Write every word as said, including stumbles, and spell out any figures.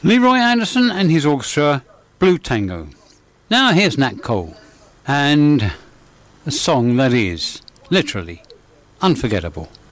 Leroy Anderson and his orchestra, Blue Tango. Now here's Nat Cole and a song that is literally unforgettable.